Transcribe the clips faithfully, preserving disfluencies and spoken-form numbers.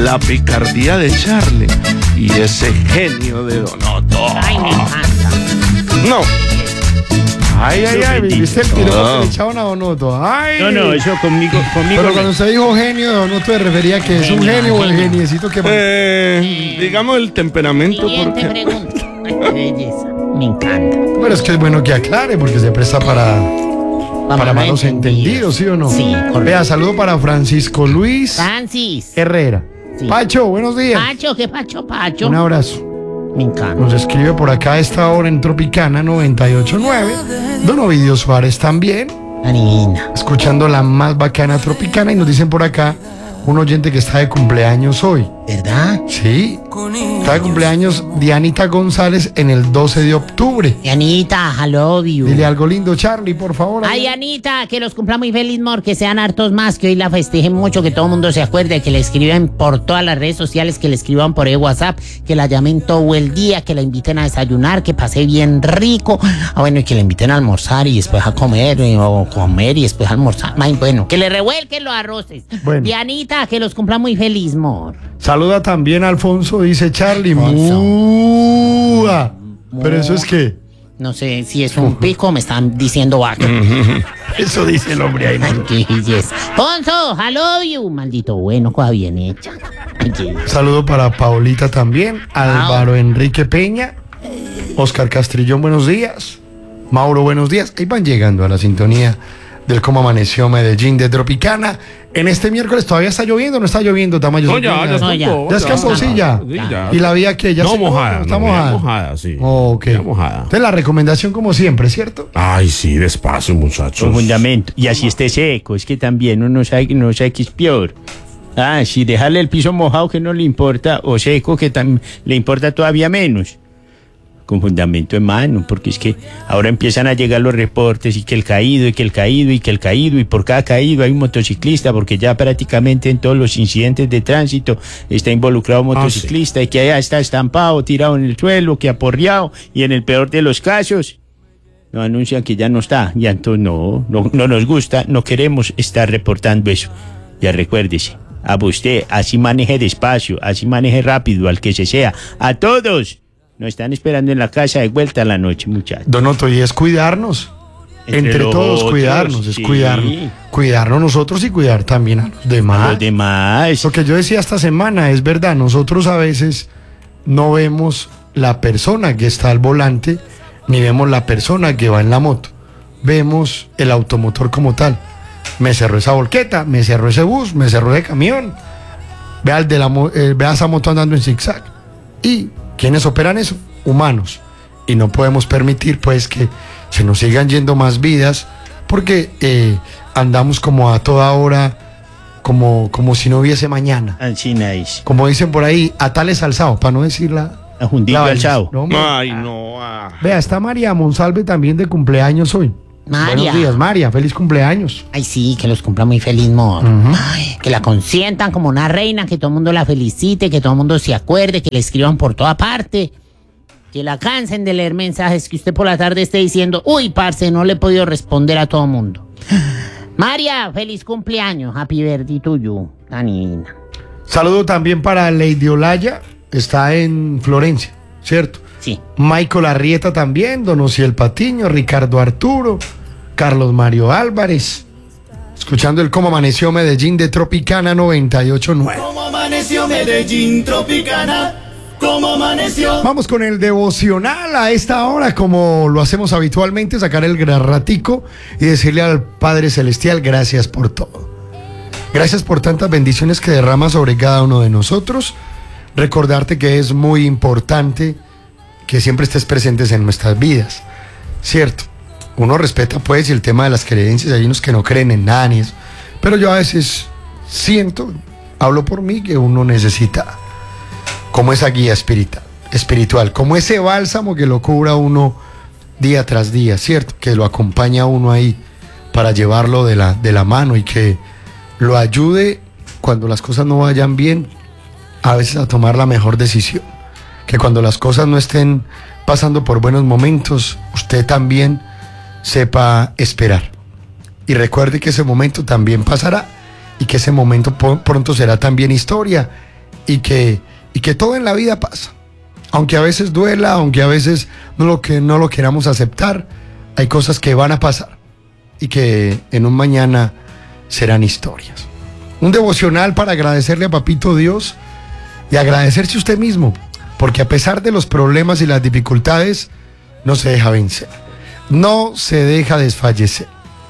la picardía de Charlie y ese genio de Donoto. Ay, me encanta. No. Ay, ay, ay, viste el piropo Ah. que le echaban a Donoto. Ay. No, no, eso conmigo, conmigo. Pero no. cuando usted dijo genio de Donoto, ¿se refería a que es un Genio, genio o el genio. geniecito que... Eh, digamos el temperamento Siguiente porque... pregunta. Ay, qué belleza. Me encanta. Pero es que es bueno que aclare porque se presta para, para malos entendidos, ¿sí o no? Sí, correcto. Vea, saludo para Francisco Luis Francis. Herrera. Sí. Pacho, buenos días. Pacho, ¿qué Pacho, Pacho? Un abrazo. Me encanta. Nos escribe por acá a esta hora en Tropicana noventa y ocho punto nueve. Don Ovidio Suárez también, La niña. escuchando la más bacana Tropicana. Y nos dicen por acá un oyente que está de cumpleaños hoy. ¿Verdad? Sí, está de cumpleaños Dianita González en el doce de octubre. Y Anita, I love you. Dile algo lindo, Charlie, por favor. Ay, Anita, que los cumpla muy feliz, mor, que sean hartos más, que hoy la festejen mucho, que todo el mundo se acuerde, que le escriban por todas las redes sociales, que le escriban por el WhatsApp, que la llamen todo el día, que la inviten a desayunar, que pase bien rico. Ah, bueno, y que la inviten a almorzar y después a comer, eh, o comer y después a almorzar. Ay, bueno, que le revuelquen los arroces. Bueno. Y Anita, que los cumpla muy feliz, mor. Saluda también a Alfonso, dice Charlie. Alfonso. Mua. Pero eso es que, No sé si es un pico, me están diciendo vaca. eso dice el hombre ahí. ¿no? Ay, qué belleza. Ponzo, I love you. Maldito bueno, cosa bien hecha. Ay, qué- Saludo para Paulita también, Álvaro Enrique Peña, Oscar Castrillón, buenos días. Mauro, buenos días. Ahí van llegando a la sintonía del Cómo Amaneció Medellín de Tropicana. En este miércoles todavía está lloviendo, no está lloviendo, Tamayo. No, ya, ya No, ya. escampó. Ya escampó, sí, ya. Sí, ya. Y la vía que ya No se- mojada, está no, mojada. ya mojada, sí. Ok. Ya mojada. Entonces la recomendación como siempre, ¿cierto? Ay, sí, despacio, muchachos. Con fundamento. Y así esté seco, es que también uno sabe, no sabe qué es peor. Ah, si dejarle el piso mojado que no le importa, o seco que tam- le importa todavía menos. Con fundamento en mano, porque es que ahora empiezan a llegar los reportes y que el caído, y que el caído, y que el caído, y por cada caído hay un motociclista, porque ya prácticamente en todos los incidentes de tránsito está involucrado un motociclista, y que allá está estampado, tirado en el suelo, que aporreado, y en el peor de los casos, nos anuncian que ya no está, y entonces no, no, no nos gusta, no queremos estar reportando eso. Ya recuérdese, a usted, así maneje despacio, así maneje rápido, al que se sea, a todos. Nos están esperando en la casa de vuelta a la noche, muchachos. Donoto, y es cuidarnos. Entre Entre, los todos otros, cuidarnos, es sí. cuidarnos. Cuidarnos nosotros y cuidar también a los demás. Los demás. Lo que yo decía esta semana es verdad, nosotros a veces no vemos la persona que está al volante, ni vemos la persona que va en la moto. Vemos el automotor como tal. Me cerró esa volqueta, me cerró ese bus, me cerró ese camión. Vea, el de la, mo- eh, vea esa moto andando en zigzag. ¿Y quiénes operan eso? Humanos. Y no podemos permitir pues que se nos sigan yendo más vidas porque eh, andamos como a toda hora, como, como si no hubiese mañana. Así nice. Como dicen por ahí, a tales alzados, para no decir la... A Jundillo la- alzado. No, hombre. Ay, no. ah. Vea, está María Monsalve también de cumpleaños hoy. María. Buenos días, María, feliz cumpleaños. Ay, sí, que los cumpla muy feliz, mor. Ay, que la consientan como una reina, que todo el mundo la felicite, que todo el mundo se acuerde, que le escriban por toda parte. Que la cansen de leer mensajes que usted por la tarde esté diciendo, uy, parce, no le he podido responder a todo el mundo. María, feliz cumpleaños. Happy birthday to you, la niña. Saludo también para Lady Olaya, está en Florencia, ¿cierto? Sí. Michael Arrieta también, Don Ociel Patiño, Ricardo Arturo, Carlos Mario Álvarez. Escuchando el Cómo Amaneció Medellín de Tropicana noventa y ocho punto nueve. Como amaneció Medellín, Tropicana. Como amaneció. Vamos con el devocional a esta hora, como lo hacemos habitualmente, sacar el gran ratico y decirle al Padre Celestial gracias por todo. Gracias por tantas bendiciones que derrama sobre cada uno de nosotros. Recordarte que es muy importante que siempre estés presentes en nuestras vidas, ¿cierto? Uno respeta pues el tema de las creencias, hay unos que no creen en nada ni eso, pero yo a veces siento, hablo por mí, que uno necesita como esa guía espiritual, espiritual, como ese bálsamo que lo cubra uno día tras día, ¿cierto? Que lo acompaña a uno ahí para llevarlo de la, de la mano y que lo ayude cuando las cosas no vayan bien, a veces a tomar la mejor decisión. Que cuando las cosas no estén pasando por buenos momentos, usted también sepa esperar. Y recuerde que ese momento también pasará y que ese momento po- pronto será también historia y que, y que todo en la vida pasa. Aunque a veces duela, aunque a veces no lo, que, no lo queramos aceptar, hay cosas que van a pasar y que en un mañana serán historias. Un devocional para agradecerle a Papito Dios y agradecerse usted mismo, porque a pesar de los problemas y las dificultades, no se deja vencer, no se deja desfallecer.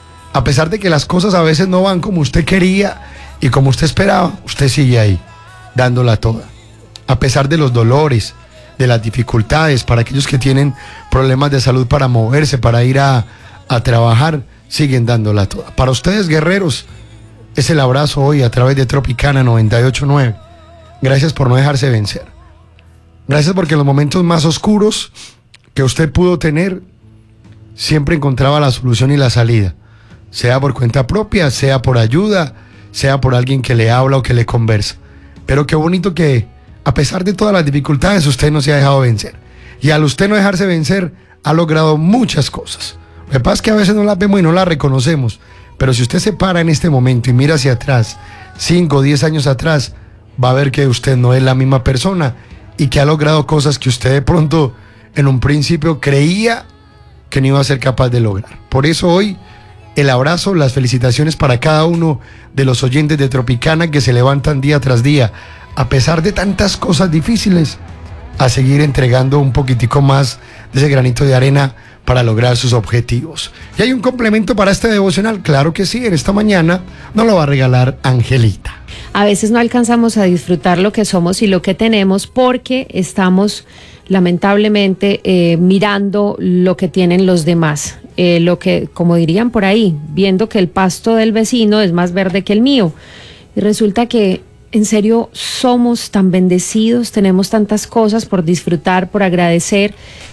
A pesar de que las cosas a veces no van como usted quería y como usted esperaba, usted sigue ahí, dándola toda. A pesar de los dolores, de las dificultades, para aquellos que tienen problemas de salud para moverse, para ir a, a trabajar, siguen dándola toda. Para ustedes, guerreros, es el abrazo hoy a través de Tropicana noventa y ocho punto nueve. Gracias por no dejarse vencer. Gracias porque en los momentos más oscuros que usted pudo tener, siempre encontraba la solución y la salida. Sea por cuenta propia, sea por ayuda, sea por alguien que le habla o que le conversa. Pero qué bonito que, a pesar de todas las dificultades, usted no se ha dejado vencer. Y al usted no dejarse vencer, ha logrado muchas cosas. Lo que pasa es que a veces no las vemos y no las reconocemos. Pero si usted se para en este momento y mira hacia atrás, cinco o diez años atrás, va a ver que usted no es la misma persona y que ha logrado cosas que usted de pronto en un principio creía que no iba a ser capaz de lograr. Por eso hoy el abrazo, las felicitaciones para cada uno de los oyentes de Tropicana que se levantan día tras día, a pesar de tantas cosas difíciles, a seguir entregando un poquitico más de ese granito de arena para lograr sus objetivos. ¿Y hay un complemento para este devocional? Claro que sí, en esta mañana nos lo va a regalar Angelita. A veces no alcanzamos a disfrutar lo que somos y lo que tenemos porque estamos lamentablemente eh, mirando lo que tienen los demás, eh, lo que, como dirían por ahí, viendo que el pasto del vecino es más verde que el mío. Y resulta que en serio somos tan bendecidos, tenemos tantas cosas por disfrutar, por agradecer,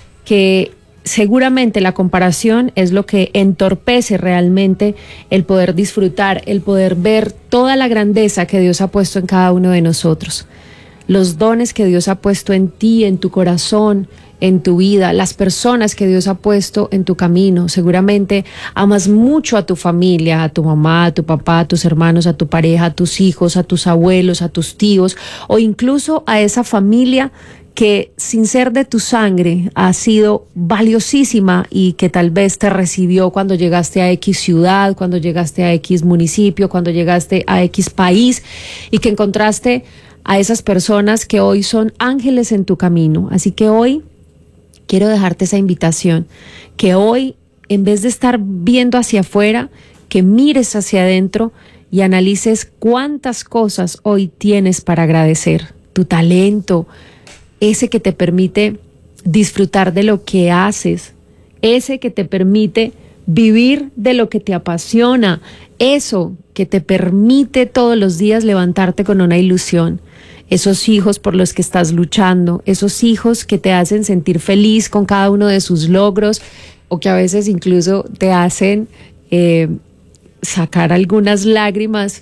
que seguramente la comparación es lo que entorpece realmente el poder disfrutar, el poder ver toda la grandeza que Dios ha puesto en cada uno de nosotros. Los dones que Dios ha puesto en ti, en tu corazón, en tu vida, las personas que Dios ha puesto en tu camino. Seguramente amas mucho a tu familia, a tu mamá, a tu papá, a tus hermanos, a tu pareja, a tus hijos, a tus abuelos, a tus tíos, o incluso a esa familia que sin ser de tu sangre ha sido valiosísima y que tal vez te recibió cuando llegaste a X ciudad, cuando llegaste a X municipio, cuando llegaste a X país, y que encontraste a esas personas que hoy son ángeles en tu camino. Así que hoy quiero dejarte esa invitación, que hoy, en vez de estar viendo hacia afuera, que mires hacia adentro y analices cuántas cosas hoy tienes para agradecer. Tu talento, ese que te permite disfrutar de lo que haces, ese que te permite vivir de lo que te apasiona, eso que te permite todos los días levantarte con una ilusión, esos hijos por los que estás luchando, esos hijos que te hacen sentir feliz con cada uno de sus logros, o que a veces incluso te hacen eh, sacar algunas lágrimas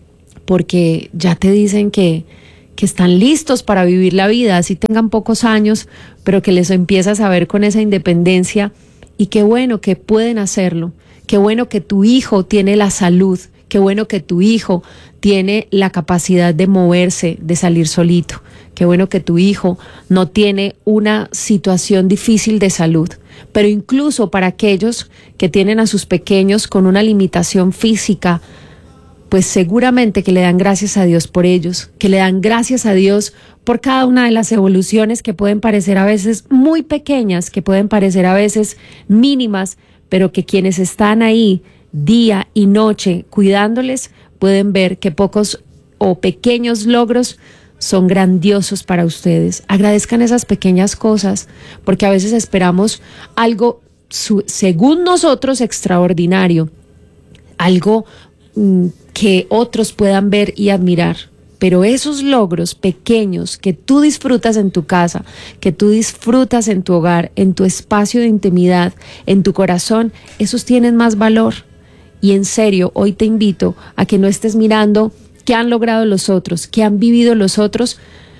porque ya te dicen que que están listos para vivir la vida, así tengan pocos años, pero que les empiezas a ver con esa independencia, y qué bueno que pueden hacerlo, qué bueno que tu hijo tiene la salud, qué bueno que tu hijo tiene la capacidad de moverse, de salir solito, qué bueno que tu hijo no tiene una situación difícil de salud, pero incluso para aquellos que tienen a sus pequeños con una limitación física, pues seguramente que le dan gracias a Dios por ellos, que le dan gracias a Dios por cada una de las evoluciones que pueden parecer a veces muy pequeñas, que pueden parecer a veces mínimas, pero que quienes están ahí día y noche cuidándoles pueden ver que pocos o pequeños logros son grandiosos para ustedes. Agradezcan esas pequeñas cosas, porque a veces esperamos algo, según nosotros, extraordinario, algo mmm, que otros puedan ver y admirar, pero esos logros pequeños que tú disfrutas en tu casa, que tú disfrutas en tu hogar, en tu espacio de intimidad, en tu corazón, esos tienen más valor. Y en serio, hoy te invito a que no estés mirando qué han logrado los otros, qué han vivido los otros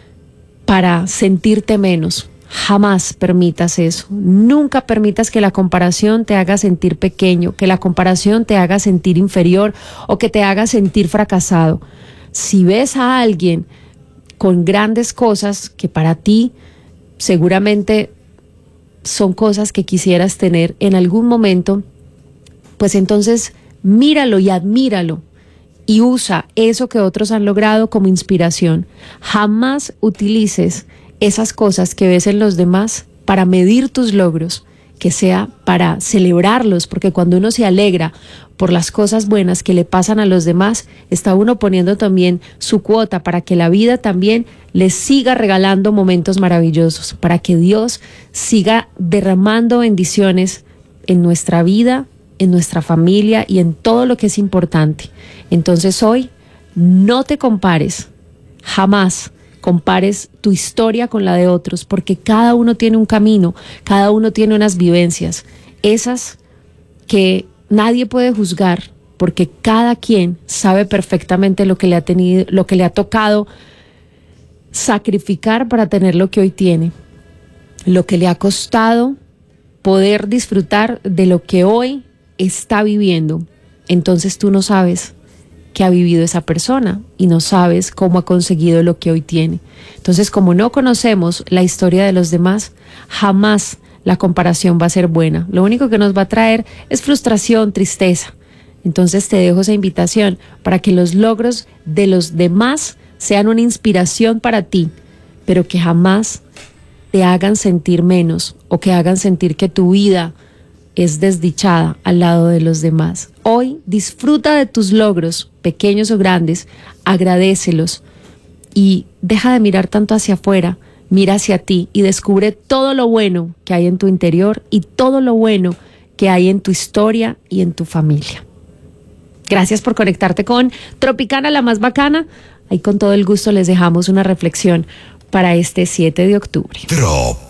para sentirte menos. Jamás permitas eso. Nunca permitas que la comparación te haga sentir pequeño, que la comparación te haga sentir inferior o que te haga sentir fracasado. Si ves a alguien con grandes cosas que para ti seguramente son cosas que quisieras tener en algún momento, pues entonces míralo y admíralo y usa eso que otros han logrado como inspiración. Jamás utilices esas cosas que ves en los demás para medir tus logros, que sea para celebrarlos, porque cuando uno se alegra por las cosas buenas que le pasan a los demás, está uno poniendo también su cuota para que la vida también les siga regalando momentos maravillosos, para que Dios siga derramando bendiciones en nuestra vida, en nuestra familia y en todo lo que es importante. Entonces hoy no te compares, jamás compares tu historia con la de otros, porque cada uno tiene un camino, cada uno tiene unas vivencias, esas que nadie puede juzgar, porque cada quien sabe perfectamente lo que le ha tenido, lo que le ha tocado sacrificar para tener lo que hoy tiene, lo que le ha costado poder disfrutar de lo que hoy está viviendo. Entonces tú no sabes que ha vivido esa persona y no sabes cómo ha conseguido lo que hoy tiene. Entonces, como no conocemos la historia de los demás, jamás la comparación va a ser buena. Lo único que nos va a traer es frustración, tristeza. Entonces te dejo esa invitación para que los logros de los demás sean una inspiración para ti, pero que jamás te hagan sentir menos o que hagan sentir que tu vida es desdichada al lado de los demás. Hoy disfruta de tus logros, pequeños o grandes, agradécelos y deja de mirar tanto hacia afuera, mira hacia ti y descubre todo lo bueno que hay en tu interior y todo lo bueno que hay en tu historia y en tu familia. Gracias por conectarte con Tropicana, la más bacana. Ahí con todo el gusto les dejamos una reflexión para este siete de octubre. Trop.